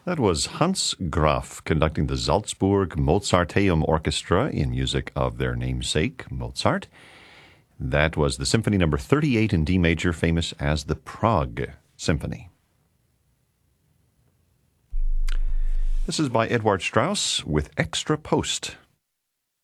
That was Hans Graf conducting the Salzburg Mozarteum Orchestra in music of their namesake, Mozart. That was the Symphony Number 38 in D major, famous as the Prague Symphony. This is by Edward Strauss with Extra Post.